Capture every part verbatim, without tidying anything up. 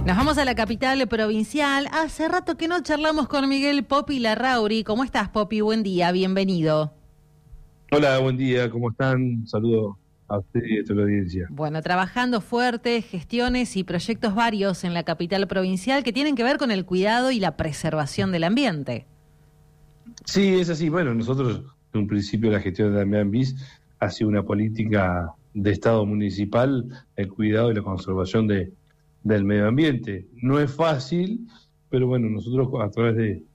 Nos vamos a la capital provincial. Hace rato que no charlamos con Miguel Popi Larrauri. ¿Cómo estás, Popi? Buen día, bienvenido. Hola, buen día, ¿cómo están? Saludos a usted y a toda la audiencia. Bueno, trabajando fuerte, gestiones y proyectos varios en la capital provincial que tienen que ver con el cuidado y la preservación del ambiente. Sí, es así. Bueno, nosotros, en un principio, la gestión de Damián Bis ha sido una política de Estado municipal, el cuidado y la conservación de, del medio ambiente. No es fácil, pero bueno, nosotros a través de,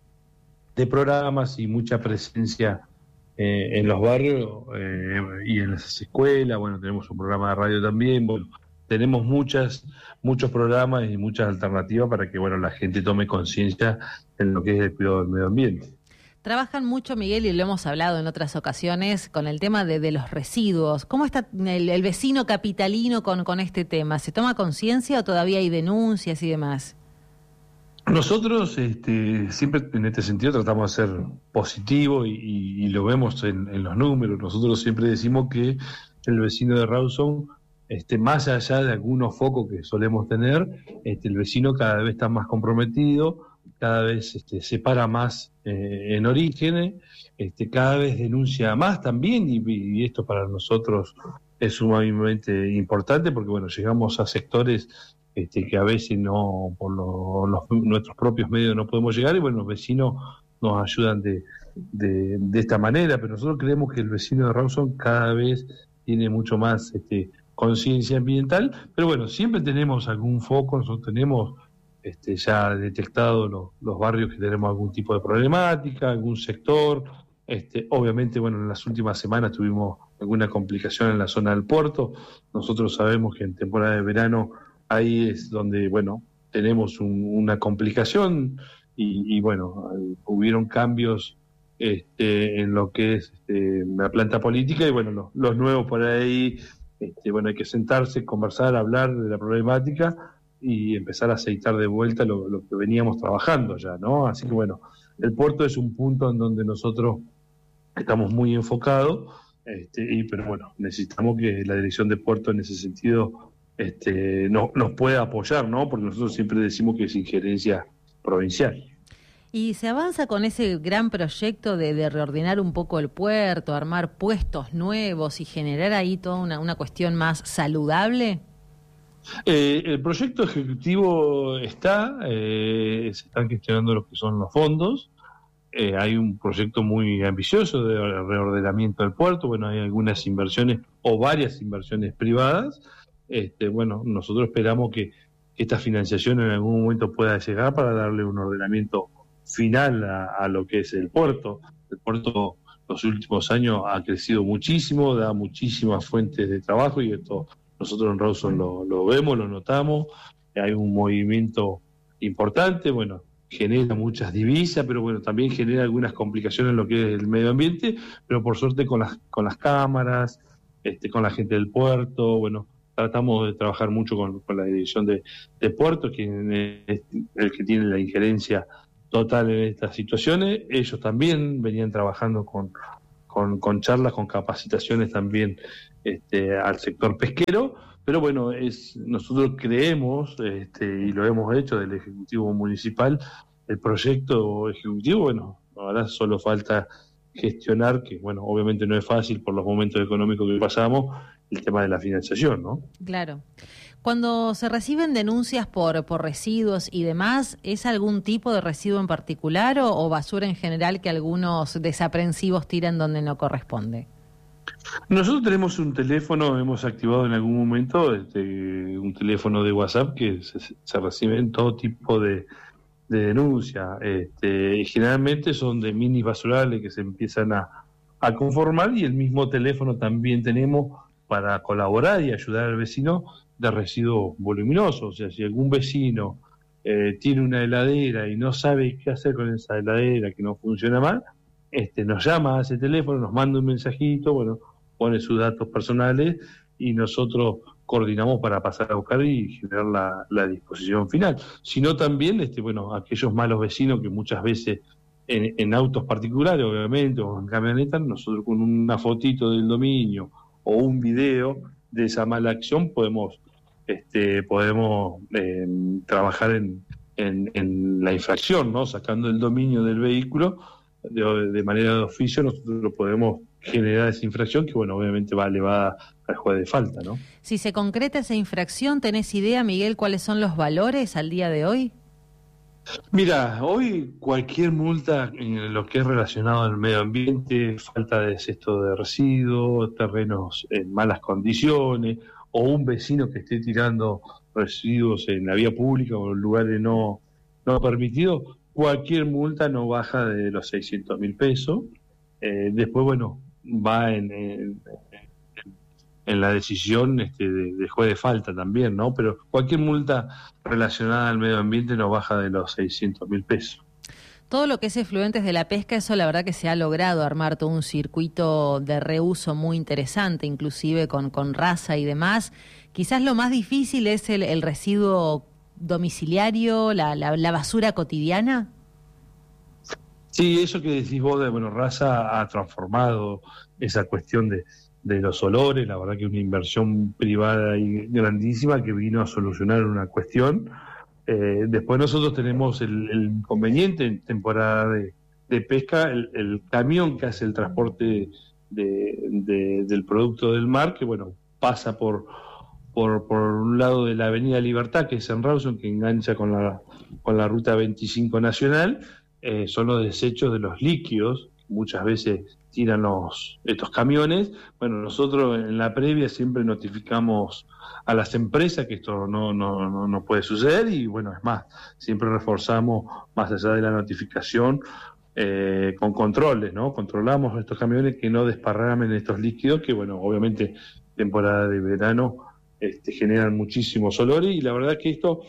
de programas y mucha presencia eh, en los barrios eh, y en las escuelas, bueno, tenemos un programa de radio también, bueno, tenemos muchas, muchos programas y muchas alternativas para que, bueno, la gente tome conciencia en lo que es el cuidado del medio ambiente. Trabajan mucho, Miguel, y lo hemos hablado en otras ocasiones, con el tema de, de los residuos. ¿Cómo está el, el vecino capitalino con, con este tema? ¿Se toma conciencia o todavía hay denuncias y demás? Nosotros este, siempre en este sentido tratamos de ser positivos y, y, y lo vemos en, en los números. Nosotros siempre decimos que el vecino de Rawson, este, más allá de algunos focos que solemos tener, este, el vecino cada vez está más comprometido, cada vez este, se para más eh, en orígenes, este, cada vez denuncia más también, y, y esto para nosotros es sumamente importante porque bueno, llegamos a sectores este, que a veces no por lo, los, nuestros propios medios no podemos llegar, y bueno, los vecinos nos ayudan de, de, de esta manera, pero nosotros creemos que el vecino de Rawson cada vez tiene mucho más este, conciencia ambiental, pero bueno, siempre tenemos algún foco, nosotros tenemos Este, ya detectado los, los barrios que tenemos algún tipo de problemática, algún sector. Este, obviamente, bueno, en las últimas semanas tuvimos alguna complicación en la zona del puerto. Nosotros sabemos que en temporada de verano ahí es donde, bueno, tenemos un, una complicación y, y bueno, hubieron cambios este, en lo que es este, la planta política y bueno, los, los nuevos por ahí, este, bueno, hay que sentarse, conversar, hablar de la problemática y empezar a aceitar de vuelta lo, lo que veníamos trabajando ya, ¿no? Así que bueno, el puerto es un punto en donde nosotros estamos muy enfocados, este, y, pero bueno, necesitamos que la dirección de puerto en ese sentido este, no, nos pueda apoyar, ¿no? Porque nosotros siempre decimos que es injerencia provincial. ¿Y se avanza con ese gran proyecto de, de reordenar un poco el puerto, armar puestos nuevos y generar ahí toda una, una cuestión más saludable? Eh, el proyecto ejecutivo está, eh, se están gestionando lo que son los fondos, eh, hay un proyecto muy ambicioso de reordenamiento del puerto, bueno, hay algunas inversiones o varias inversiones privadas, este, bueno, nosotros esperamos que, que esta financiación en algún momento pueda llegar para darle un ordenamiento final a, a lo que es el puerto. El puerto los últimos años ha crecido muchísimo, da muchísimas fuentes de trabajo y esto nosotros en Rawson lo, lo vemos, lo notamos, hay un movimiento importante, bueno, genera muchas divisas, pero bueno, también genera algunas complicaciones en lo que es el medio ambiente, pero por suerte con las con las cámaras, este, con la gente del puerto, bueno, tratamos de trabajar mucho con, con la dirección de, de puerto, quien es el que tiene la injerencia total en estas situaciones. Ellos también venían trabajando con Con, con charlas, con capacitaciones también este, al sector pesquero, pero bueno, es nosotros creemos, este, y lo hemos hecho del Ejecutivo Municipal, el proyecto ejecutivo, bueno, ahora solo falta gestionar, que bueno, obviamente no es fácil por los momentos económicos que pasamos, el tema de la financiación, ¿no? Claro. Cuando se reciben denuncias por, por residuos y demás, ¿es algún tipo de residuo en particular o, o basura en general que algunos desaprensivos tiran donde no corresponde? Nosotros tenemos un teléfono, hemos activado en algún momento este, un teléfono de WhatsApp que se, se reciben todo tipo de, de denuncias. Este, generalmente son de mini basurales que se empiezan a, a conformar, y el mismo teléfono también tenemos para colaborar y ayudar al vecino de residuos voluminosos. O sea, si algún vecino eh, tiene una heladera y no sabe qué hacer con esa heladera que no funciona mal, este, nos llama a ese teléfono, nos manda un mensajito, bueno, pone sus datos personales y nosotros coordinamos para pasar a buscar y generar la, la disposición final. Sino también, este, bueno, aquellos malos vecinos que muchas veces en, en autos particulares, obviamente, o en camionetas, nosotros con una fotito del dominio o un video de esa mala acción podemos este, podemos eh, trabajar en, en, en la infracción, ¿no? Sacando el dominio del vehículo de, de manera de oficio, nosotros podemos generar esa infracción que, bueno, obviamente va elevada al juez de falta, ¿no? Si se concreta esa infracción, ¿tenés idea, Miguel, cuáles son los valores al día de hoy? Mira, hoy cualquier multa en lo que es relacionado al medio ambiente, falta de cesto de residuos, terrenos en malas condiciones, o un vecino que esté tirando residuos en la vía pública o en lugares no, no permitidos, cualquier multa no baja de los seiscientos mil pesos. Eh, después, bueno, va en, en, en la decisión este, de, de juez de falta también, ¿no? Pero cualquier multa relacionada al medio ambiente no baja de los seiscientos mil pesos. Todo lo que es efluentes de la pesca, eso la verdad que se ha logrado armar todo un circuito de reuso muy interesante, inclusive con, con raza y demás. Quizás lo más difícil es el, el residuo domiciliario, la, la, la basura cotidiana. Sí, eso que decís vos de, bueno, raza ha transformado esa cuestión de, de los olores, la verdad que una inversión privada y grandísima que vino a solucionar una cuestión. Eh, después nosotros tenemos el, el inconveniente en temporada de, de pesca, el, el camión que hace el transporte de, de, del producto del mar, que bueno, pasa por, por, por un lado de la Avenida Libertad, que es en Rawson, que engancha con la, con la Ruta veinticinco Nacional. Eh, son los desechos de los líquidos, muchas veces tiran los, estos camiones. Bueno, nosotros en la previa siempre notificamos a las empresas que esto no, no, no, no puede suceder y bueno, es más, siempre reforzamos más allá de la notificación eh, con controles, ¿no? Controlamos estos camiones que no desparramen estos líquidos que bueno, obviamente temporada de verano este, generan muchísimos olores y la verdad que esto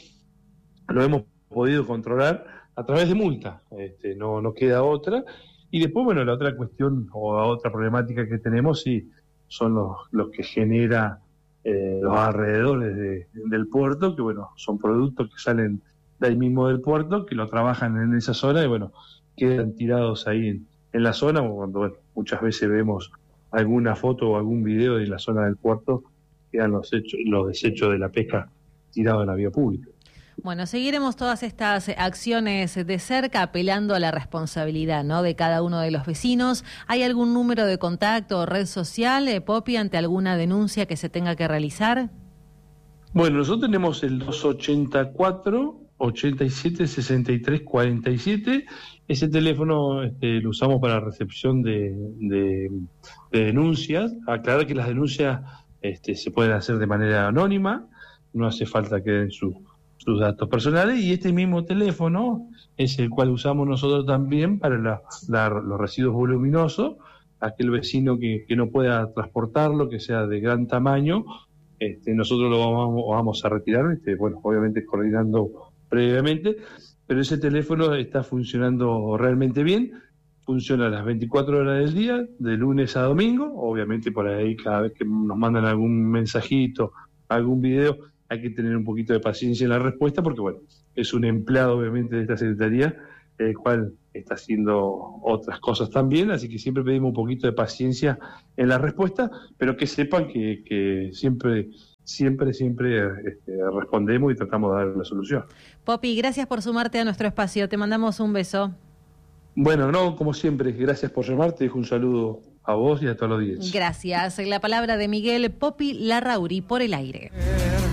lo hemos podido controlar a través de multa, este, no, no queda otra. Y después, bueno, la otra cuestión o la otra problemática que tenemos sí son los, los que genera eh, los alrededores de, del puerto, que bueno, son productos que salen de ahí mismo del puerto, que lo trabajan en esa zona y bueno, quedan tirados ahí en, en la zona, cuando bueno, muchas veces vemos alguna foto o algún video de la zona del puerto, quedan los, hechos, los desechos de la pesca tirados en la vía pública. Bueno, seguiremos todas estas acciones de cerca apelando a la responsabilidad, ¿no?, de cada uno de los vecinos. ¿Hay algún número de contacto o red social, eh, Popi, ante alguna denuncia que se tenga que realizar? Bueno, nosotros tenemos el dos ochenta y cuatro, ochenta y siete, sesenta y tres, cuarenta y siete. Ese teléfono este, lo usamos para recepción de, de, de denuncias. Aclarar que las denuncias este, se pueden hacer de manera anónima, no hace falta que den su sus datos personales, y este mismo teléfono es el cual usamos nosotros también para la, la, los residuos voluminosos. Aquel vecino que, que no pueda transportarlo, que sea de gran tamaño, este, nosotros lo vamos, vamos a retirar, este, bueno, obviamente coordinando previamente, pero ese teléfono está funcionando realmente bien, funciona a las veinticuatro horas del día, de lunes a domingo. Obviamente por ahí cada vez que nos mandan algún mensajito, algún video, hay que tener un poquito de paciencia en la respuesta porque, bueno, es un empleado obviamente de esta Secretaría, el cual está haciendo otras cosas también, así que siempre pedimos un poquito de paciencia en la respuesta, pero que sepan que, que siempre, siempre, siempre este, respondemos y tratamos de dar la solución. Popi, gracias por sumarte a nuestro espacio, te mandamos un beso. Bueno, no, como siempre, gracias por llamarte, dejo un saludo a vos y a toda la audiencia. Gracias. La palabra de Miguel Popi Larrauri por el aire.